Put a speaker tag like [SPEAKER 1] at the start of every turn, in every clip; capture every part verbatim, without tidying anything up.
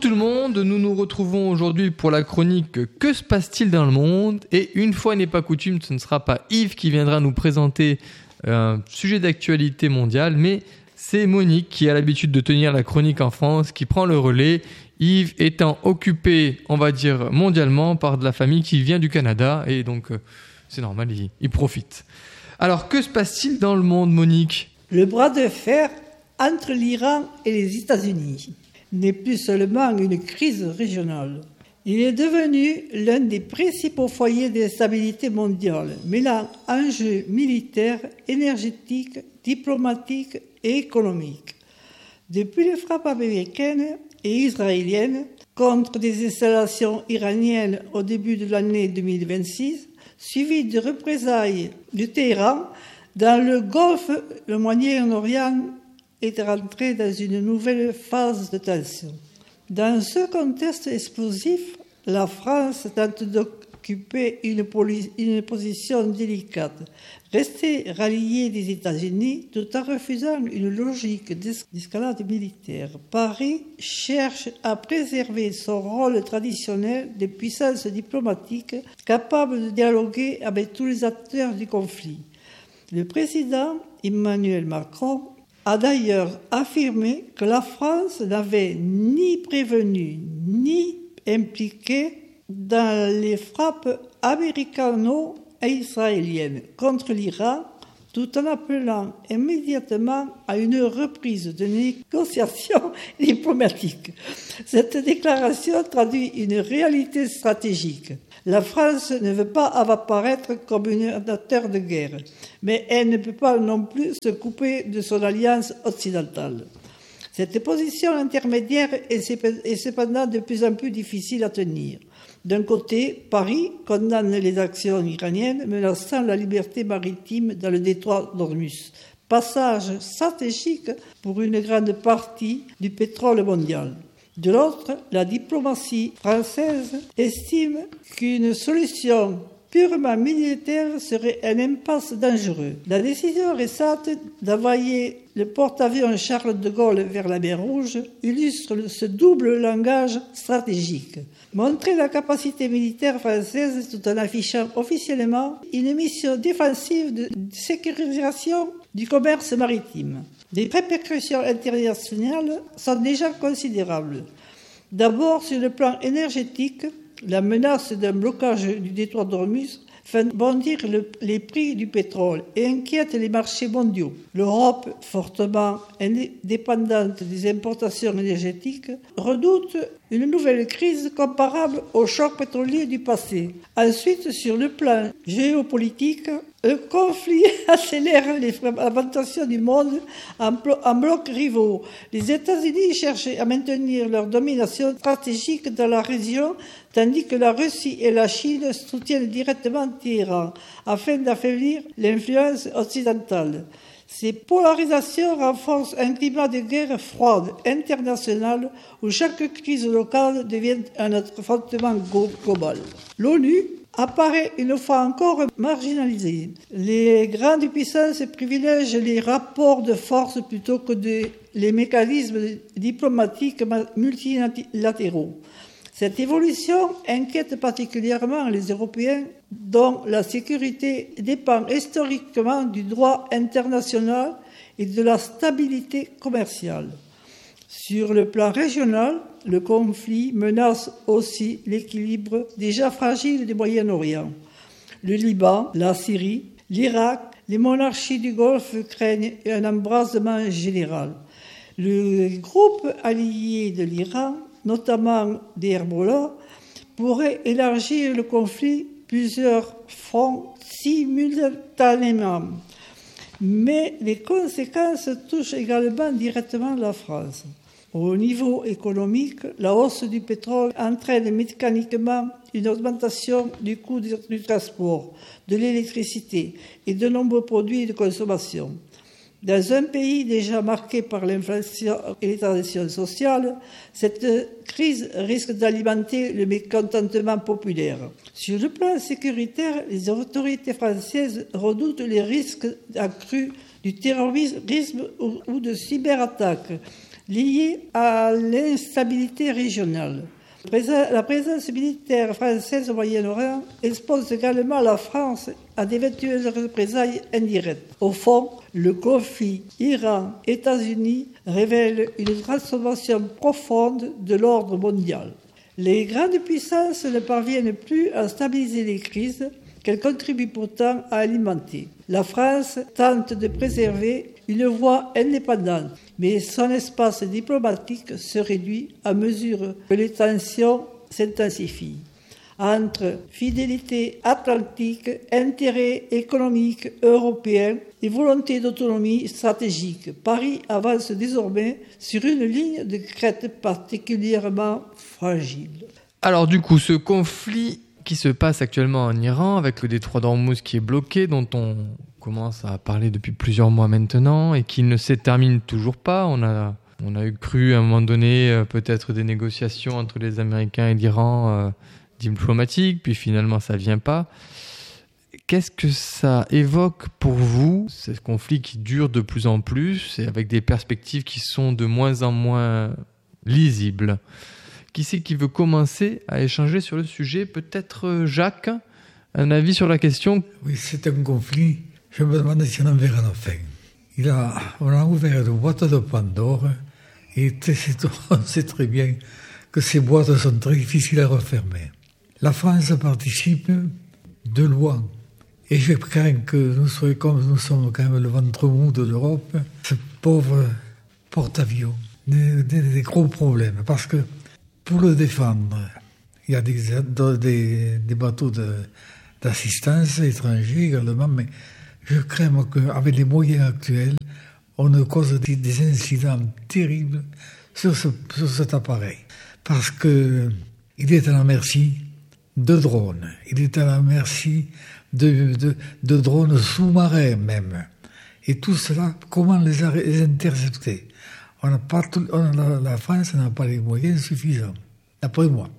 [SPEAKER 1] tout le monde, nous nous retrouvons aujourd'hui pour la chronique « Que se passe-t-il dans le monde ?» Et une fois n'est pas coutume, ce ne sera pas Yves qui viendra nous présenter un sujet d'actualité mondiale, mais c'est Monique qui a l'habitude de tenir la chronique en France, qui prend le relais, Yves étant occupé, on va dire mondialement, par de la famille qui vient du Canada, et donc euh, c'est normal, il, il profite. Alors, que se passe-t-il dans le monde, Monique ?
[SPEAKER 2] Le bras de fer entre l'Iran et les États-Unis n'est plus seulement une crise régionale. Il est devenu l'un des principaux foyers d'instabilité mondiale, mêlant enjeux militaires, énergétiques, diplomatiques et économiques. Depuis les frappes américaines et israéliennes contre des installations iraniennes au début de l'année deux mille vingt-six, suivies de représailles du Téhéran, dans le Golfe, le Moyen-Orient est rentré dans une nouvelle phase de tension. Dans ce contexte explosif, la France tente d'occuper une, poli- une position délicate, rester ralliée des États-Unis tout en refusant une logique d'escalade militaire. Paris cherche à préserver son rôle traditionnel de puissance diplomatique capable de dialoguer avec tous les acteurs du conflit. Le président Emmanuel Macron a d'ailleurs affirmé que la France n'avait ni prévenu ni impliqué dans les frappes américano-israéliennes contre l'Iran, tout en appelant immédiatement à une reprise de négociations diplomatiques. Cette déclaration traduit une réalité stratégique. La France ne veut pas apparaître comme un acteur de guerre, mais elle ne peut pas non plus se couper de son alliance occidentale. Cette position intermédiaire est cependant de plus en plus difficile à tenir. D'un côté, Paris condamne les actions iraniennes menaçant la liberté maritime dans le détroit d'Ormuz, passage stratégique pour une grande partie du pétrole mondial. De l'autre, la diplomatie française estime qu'une solution purement militaire serait un impasse dangereux. La décision récente d'envoyer le porte-avions Charles de Gaulle vers la mer Rouge illustre ce double langage stratégique. Montrer la capacité militaire française tout en affichant officiellement une mission défensive de sécurisation du commerce maritime. Les répercussions internationales sont déjà considérables. D'abord, sur le plan énergétique, la menace d'un blocage du détroit d'Ormuz fait bondir le, les prix du pétrole et inquiète les marchés mondiaux. L'Europe, fortement dépendante des importations énergétiques, redoute une nouvelle crise comparable au choc pétrolier du passé. Ensuite, sur le plan géopolitique, le conflit accélère les fragmentations du monde en, blo- en blocs rivaux. Les États-Unis cherchent à maintenir leur domination stratégique dans la région, tandis que la Russie et la Chine soutiennent directement Téhéran, afin d'affaiblir l'influence occidentale. Ces polarisations renforcent un climat de guerre froide internationale où chaque crise locale devient un affrontement global. L'ONU apparaît une fois encore marginalisée. Les grandes puissances privilègient les rapports de force plutôt que de, les mécanismes diplomatiques multilatéraux. Cette évolution inquiète particulièrement les Européens, dont la sécurité dépend historiquement du droit international et de la stabilité commerciale. Sur le plan régional, le conflit menace aussi l'équilibre déjà fragile du Moyen-Orient. Le Liban, la Syrie, l'Irak, les monarchies du Golfe craignent un embrasement général. Le groupe allié de l'Iran, notamment des Hezbollah, pourrait élargir le conflit plusieurs fronts simultanément. Mais les conséquences touchent également directement la France. Au niveau économique, la hausse du pétrole entraîne mécaniquement une augmentation du coût du transport, de l'électricité et de nombreux produits de consommation. Dans un pays déjà marqué par l'inflation et les tensions sociales, cette crise risque d'alimenter le mécontentement populaire. Sur le plan sécuritaire, les autorités françaises redoutent les risques accrus du terrorisme ou de cyberattaques, liée à l'instabilité régionale. La présence militaire française au Moyen-Orient expose également la France à d'éventuelles représailles indirectes. Au fond, le conflit Iran-États-Unis révèle une transformation profonde de l'ordre mondial. Les grandes puissances ne parviennent plus à stabiliser les crises qu'elles contribuent pourtant à alimenter. La France tente de préserver une voie indépendante, mais son espace diplomatique se réduit à mesure que les tensions s'intensifient. Entre fidélité atlantique, intérêts économiques européens et volonté d'autonomie stratégique, Paris avance désormais sur une ligne de crête particulièrement fragile.
[SPEAKER 1] Alors du coup, ce conflit qui se passe actuellement en Iran, avec le détroit d'Ormuz qui est bloqué, dont on commence à parler depuis plusieurs mois maintenant, et qui ne se termine toujours pas. On a, on a eu cru à un moment donné euh, peut-être des négociations entre les Américains et l'Iran euh, diplomatiques, puis finalement ça ne vient pas. Qu'est-ce que ça évoque pour vous, ce conflit qui dure de plus en plus, et avec des perspectives qui sont de moins en moins lisibles ? Qui c'est qui veut commencer à échanger sur le sujet ? Peut-être Jacques, un avis sur la question ?
[SPEAKER 3] Oui, c'est un conflit. Je me demande si on en verra la fin. Il a, on a ouvert une boîte de Pandore et on sait très bien que ces boîtes sont très difficiles à refermer. La France participe de loin. Et je crains que nous soyons comme nous sommes quand même le ventre mou de l'Europe, ce pauvre porte-avions, des, des, des gros problèmes. Parce que pour le défendre, il y a des, des, des bateaux de, d'assistance étrangers également, mais je crains qu'avec les moyens actuels, on ne cause des, des incidents terribles sur, ce, sur cet appareil. Parce qu'il est à la merci de drones, il est à la merci de, de, de drones sous-marins même. Et tout cela, comment les, les intercepter ? On n'a pas tout, on a, la, la France n'a pas les moyens suffisants, d'après moi.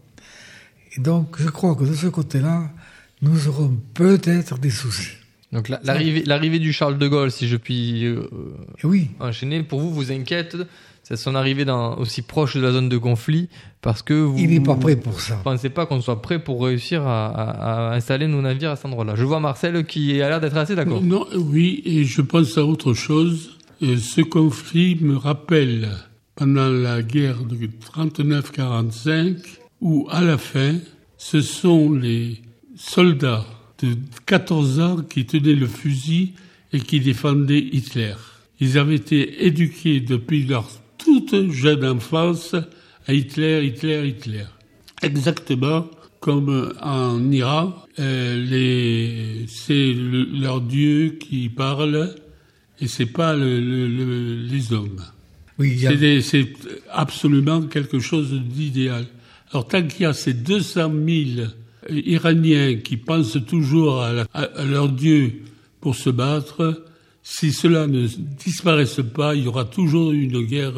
[SPEAKER 3] Et donc, je crois que de ce côté-là, nous aurons peut-être des soucis.
[SPEAKER 1] Donc la, l'arrivée, l'arrivée du Charles de Gaulle, si je puis euh,
[SPEAKER 3] oui.
[SPEAKER 1] enchaîner, pour vous, vous inquiète, c'est son arrivée dans, aussi proche de la zone de conflit, parce que vous...
[SPEAKER 3] Il n'est pas prêt pour ça.
[SPEAKER 1] Vous ne pensez pas qu'on soit prêt pour réussir à, à, à installer nos navires à cet endroit-là. Je vois Marcel qui a l'air d'être assez d'accord.
[SPEAKER 4] Non, oui, et je pense à autre chose. Ce conflit me rappelle pendant la guerre de trente-neuf quarante-cinq, où à la fin, ce sont les soldats de quatorze ans qui tenaient le fusil et qui défendaient Hitler. Ils avaient été éduqués depuis leur toute jeune enfance à Hitler, Hitler, Hitler. Exactement comme en Iran, euh, les, c'est le, leur Dieu qui parle et c'est pas le, le, le, les hommes.
[SPEAKER 3] Oui, a...
[SPEAKER 4] c'est, des, c'est absolument quelque chose d'idéal. Alors tant qu'il y a ces deux cent mille Iraniens qui pensent toujours à, la, à leur Dieu pour se battre, si cela ne disparaisse pas, il y aura toujours une guerre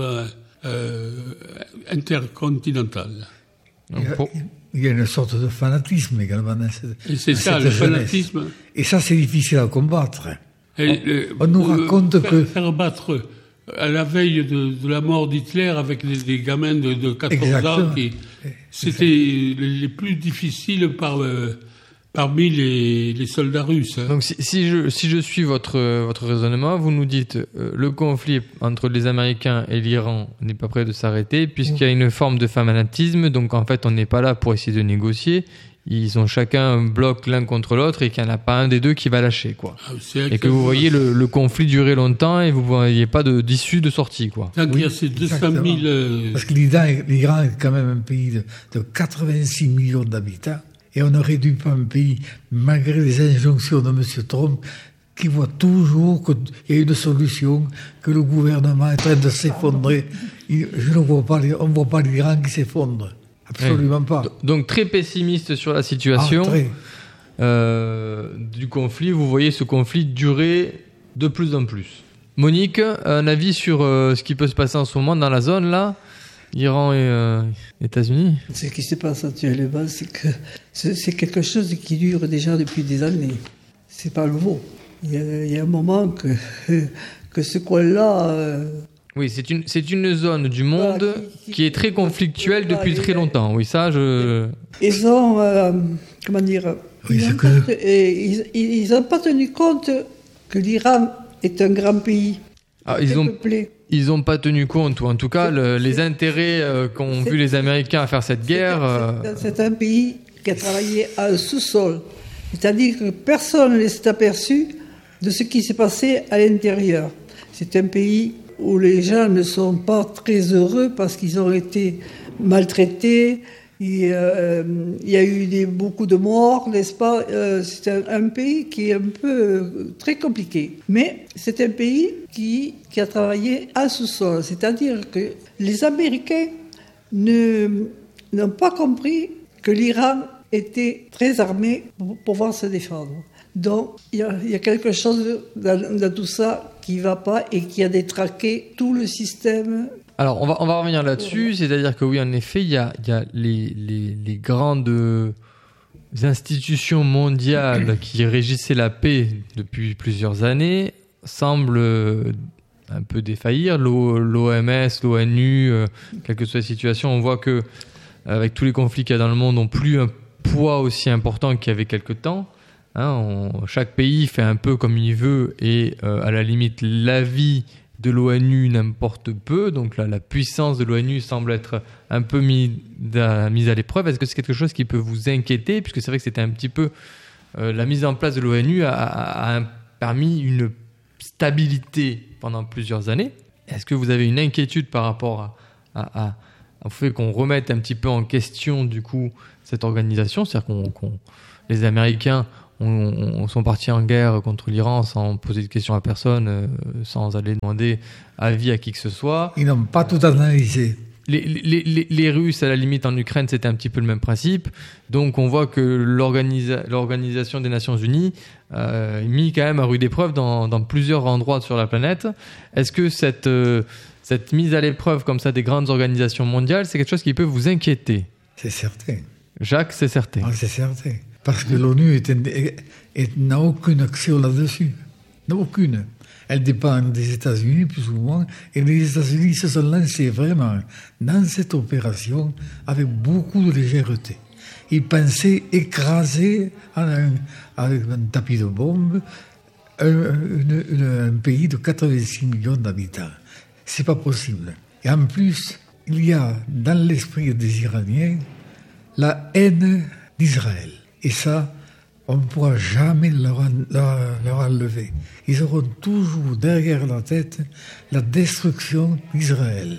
[SPEAKER 4] euh, intercontinentale.
[SPEAKER 3] Il y, a, il y a une sorte de fanatisme également.
[SPEAKER 4] Et c'est ça, le jeunesse. Fanatisme.
[SPEAKER 3] Et ça, c'est difficile à combattre.
[SPEAKER 4] Et,
[SPEAKER 3] on, on nous raconte
[SPEAKER 4] faire,
[SPEAKER 3] que...
[SPEAKER 4] Faire battre à la veille de, de la mort d'Hitler avec des, des gamins de, de quatorze Exactement. Ans, qui, c'était les, les plus difficiles par, euh, parmi les, les soldats russes. Hein.
[SPEAKER 1] Donc si, si, je, si je suis votre, votre raisonnement, vous nous dites euh, le conflit entre les Américains et l'Iran n'est pas prêt de s'arrêter puisqu'il y a une forme de fanatisme, donc en fait on n'est pas là pour essayer de négocier. Ils ont chacun un bloc l'un contre l'autre et qu'il n'y en a pas un des deux qui va lâcher, quoi. Ah, et que vous voyez le, le conflit durer longtemps et vous voyez pas de, d'issue de sortie, quoi.
[SPEAKER 4] Tant qu'il y a ces deux cent mille... Euh...
[SPEAKER 3] Parce que l'Iran, l'Iran est quand même un pays de, de quatre-vingt-six millions d'habitants et on ne réduit pas un pays, malgré les injonctions de M. Trump, qui voit toujours qu'il y a une solution, que le gouvernement est en train de s'effondrer. Je ne vois pas, on ne voit pas l'Iran qui s'effondre. Absolument oui. pas.
[SPEAKER 1] Donc très pessimiste sur la situation ah, euh, du conflit. Vous voyez ce conflit durer de plus en plus. Monique, un avis sur euh, ce qui peut se passer en ce moment dans la zone là, Iran et euh, États-Unis.
[SPEAKER 2] Ce qui se passe actuellement, c'est que c'est, c'est quelque chose qui dure déjà depuis des années. C'est pas nouveau. Il y a, il y a un moment que que ce coin-là euh,
[SPEAKER 1] Oui, c'est une, c'est une zone du monde
[SPEAKER 2] Voilà, qui- qui-
[SPEAKER 1] qui est très conflictuelle
[SPEAKER 2] voilà,
[SPEAKER 1] depuis
[SPEAKER 2] et-
[SPEAKER 1] très longtemps. Oui, ça, je...
[SPEAKER 2] Ils ont, euh, comment dire,
[SPEAKER 3] Oui,
[SPEAKER 2] ils
[SPEAKER 3] c'est
[SPEAKER 2] n'ont
[SPEAKER 3] que-
[SPEAKER 2] pas, et ils, ils- ils ont pas tenu compte que l'Iran est un grand pays.
[SPEAKER 1] Ah,
[SPEAKER 2] très
[SPEAKER 1] ils ont,
[SPEAKER 2] peuplé.
[SPEAKER 1] ils ont pas tenu compte, ou en tout cas,
[SPEAKER 2] C'est-
[SPEAKER 1] le- les
[SPEAKER 2] c'est-
[SPEAKER 1] intérêts euh, qu'ont
[SPEAKER 2] c'est-
[SPEAKER 1] vu les Américains à faire cette guerre...
[SPEAKER 2] C'est-
[SPEAKER 1] euh,
[SPEAKER 2] C'est un pays qui a travaillé à un sous-sol. C'est-à-dire que personne ne s'est aperçu de ce qui s'est passé à l'intérieur. C'est un pays où les gens ne sont pas très heureux parce qu'ils ont été maltraités. Il, euh, il y a eu des, beaucoup de morts, n'est-ce pas? Euh, C'est un, un pays qui est un peu euh, très compliqué. Mais c'est un pays qui, qui a travaillé à sous-sol. C'est-à-dire que les Américains ne, n'ont pas compris que l'Iran était très armé pour pouvoir se défendre. Donc, il y a, il y a quelque chose dans, dans tout ça qui ne va pas et qui a détraqué tout le système.
[SPEAKER 1] Alors, on va, on va revenir là-dessus, c'est-à-dire que oui, en effet, il y a, il y a les, les, les grandes institutions mondiales qui régissaient la paix depuis plusieurs années semblent euh, un peu défaillir. L'O M S, l'ONU, euh, quelle que soit la situation, on voit que avec tous les conflits qu'il y a dans le monde, n'ont plus un poids aussi important qu'il y avait quelque temps. Hein, on- chaque pays fait un peu comme il veut et euh, à la limite l'avis de l'ONU n'importe peu. Donc là, la puissance de l'ONU semble être un peu mise à, mise à l'épreuve. Est-ce que c'est quelque chose qui peut vous inquiéter, puisque c'est vrai que c'était un petit peu euh, la mise en place de l'ONU a, a, a permis une stabilité pendant plusieurs années. Est-ce que vous avez une inquiétude par rapport à, à, à au fait qu'on remette un petit peu en question du coup cette organisation, c'est-à-dire qu'on, qu'on les Américains on, on sont partis en guerre contre l'Iran sans poser de questions à personne, euh, sans aller demander avis à qui que ce soit.
[SPEAKER 3] Ils n'ont pas tout analysé.
[SPEAKER 1] Les, les, les, les Russes, à la limite, en Ukraine, c'était un petit peu le même principe. Donc, on voit que l'organisa- l'Organisation des Nations Unies euh, mis quand même à rude épreuve dans, dans plusieurs endroits sur la planète. Est-ce que cette, euh, cette mise à l'épreuve comme ça des grandes organisations mondiales, c'est quelque chose qui peut vous inquiéter?
[SPEAKER 3] C'est certain.
[SPEAKER 1] Jacques, c'est certain.
[SPEAKER 3] Ah, c'est certain. Parce que l'ONU est, est, est, n'a aucune action là-dessus. N'a aucune. Elle dépend des États-Unis, plus ou moins, et les États-Unis se sont lancés vraiment dans cette opération avec beaucoup de légèreté. Ils pensaient écraser un, avec un tapis de bombes un, une, une, un pays de quatre-vingt-six millions d'habitants. C'est pas possible. Et en plus, il y a dans l'esprit des Iraniens la haine d'Israël. Et ça, on ne pourra jamais leur, leur, leur enlever. Ils auront toujours derrière la tête la destruction d'Israël.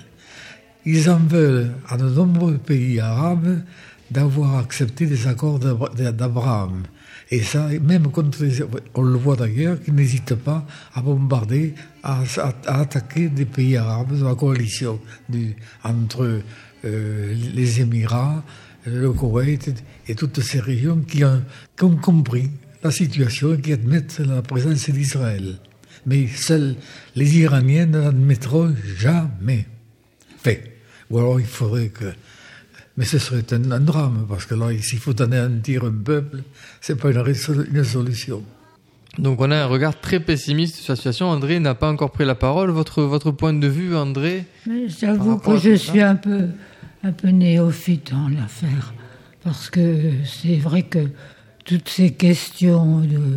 [SPEAKER 3] Ils en veulent à de nombreux pays arabes d'avoir accepté les accords d'Abraham. Et ça, même contre les, on le voit d'ailleurs, qu'ils n'hésitent pas à bombarder, à, à, à attaquer des pays arabes de la coalition du, entre euh, les Émirats, le Koweït et, et toutes ces régions qui ont, qui ont compris la situation et qui admettent la présence d'Israël. Mais seuls les Iraniens ne l'admettront jamais. Fait. Ou alors il faudrait que... Mais ce serait un, un drame, parce que là, s'il faut anéantir un peuple, c'est pas une, une solution.
[SPEAKER 1] Donc on a un regard très pessimiste sur la situation. André n'a pas encore pris la parole. Votre, votre point de vue, André?
[SPEAKER 5] Mais j'avoue que je suis un peu, un peu néophyte dans l'affaire, parce que c'est vrai que toutes ces questions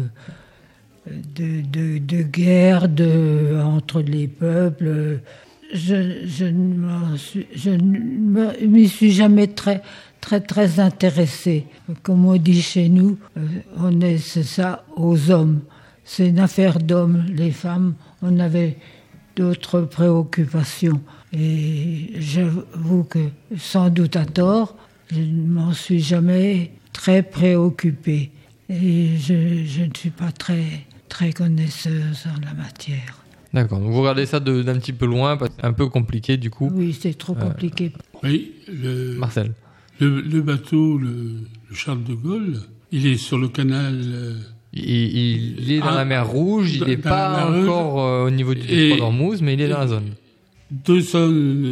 [SPEAKER 5] de, de, de, de guerre de, entre les peuples... Je, je ne suis, je ne m'y suis jamais très, très, très intéressée. Comme on dit chez nous, on est, c'est ça, aux hommes. C'est une affaire d'hommes. Les femmes, on avait d'autres préoccupations. Et j'avoue que, sans doute à tort, je ne m'en suis jamais très préoccupée. Et je, je ne suis pas très, très connaisseuse en la matière.
[SPEAKER 1] D'accord, donc vous regardez ça de, d'un petit peu loin, parce que c'est un peu compliqué du coup.
[SPEAKER 5] Oui, c'est trop compliqué.
[SPEAKER 4] Euh, oui, le,
[SPEAKER 1] Marcel.
[SPEAKER 4] Le, le bateau, le, le Charles de Gaulle, il est sur le canal... Euh,
[SPEAKER 1] il, il est dans ah, la mer Rouge, il n'est pas encore euh, au niveau du détroit d'Ormuz, mais il est dans la zone.
[SPEAKER 4] De, son,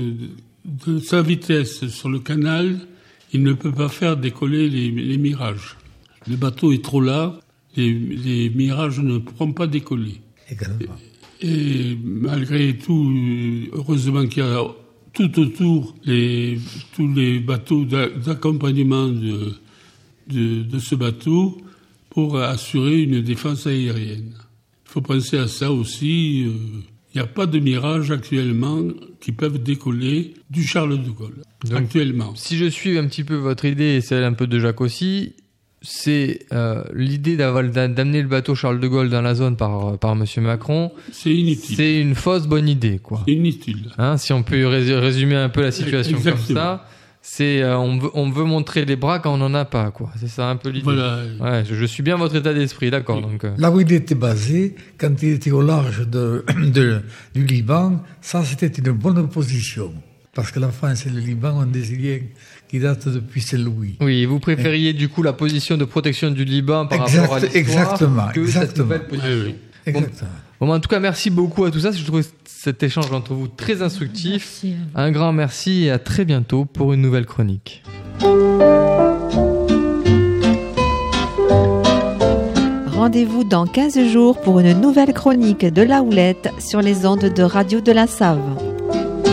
[SPEAKER 4] de sa vitesse sur le canal, il ne peut pas faire décoller les, les mirages. Le bateau est trop là, les, les mirages ne pourront pas décoller.
[SPEAKER 3] Également.
[SPEAKER 4] Et malgré tout, heureusement qu'il y a tout autour les, tous les bateaux d'accompagnement de, de, de ce bateau pour assurer une défense aérienne. Il faut penser à ça aussi. Il n'y a pas de Mirage actuellement qui peuvent décoller du Charles de Gaulle. Donc, actuellement.
[SPEAKER 1] Si je suis un petit peu votre idée et celle un peu de Jacques aussi, c'est euh, l'idée d'avoir, d'amener le bateau Charles de Gaulle dans la zone par, par M. Macron.
[SPEAKER 4] C'est inutile.
[SPEAKER 1] C'est une fausse bonne idée, quoi.
[SPEAKER 4] C'est inutile.
[SPEAKER 1] Hein, si on peut résumer un peu la situation
[SPEAKER 4] Exactement.
[SPEAKER 1] comme ça, c'est euh, on, veut, on veut montrer les bras quand on n'en a pas, quoi. C'est ça un peu l'idée.
[SPEAKER 4] Voilà.
[SPEAKER 1] Ouais, je, je suis bien votre état d'esprit, d'accord.
[SPEAKER 4] Oui.
[SPEAKER 1] Donc, euh...
[SPEAKER 3] Là où il était basé, quand il était au large de, de, du Liban, ça c'était une bonne position. Parce que la France et le Liban ont des liens qui datent depuis Saint-Louis.
[SPEAKER 1] Oui, vous préfériez du coup la position de protection du Liban par
[SPEAKER 3] exact,
[SPEAKER 1] rapport à l'histoire
[SPEAKER 3] exactement,
[SPEAKER 1] que
[SPEAKER 3] exactement.
[SPEAKER 1] cette nouvelle position.
[SPEAKER 4] Oui, oui.
[SPEAKER 3] Exactement.
[SPEAKER 1] Bon, bon, en tout cas, merci beaucoup à tout ça. Je trouve cet échange entre vous très instructif.
[SPEAKER 5] Merci.
[SPEAKER 1] Un grand merci et à très bientôt pour une nouvelle chronique.
[SPEAKER 6] Rendez-vous dans quinze jours pour une nouvelle chronique de La Houlette sur les ondes de Radio de la Save.